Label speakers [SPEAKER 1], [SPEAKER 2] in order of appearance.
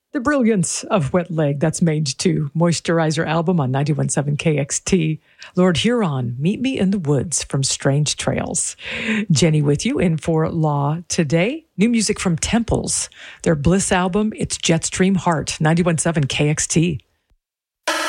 [SPEAKER 1] The brilliance of Wet Leg. That's Mange 2 Moisturizer album on 91.7 KXT. Lord Huron, Meet Me in the Woods from Strange Trails. Jenny with you in for Law today. New music from Temples. Their Bliss album, it's Jetstream Heart, 91.7 KXT.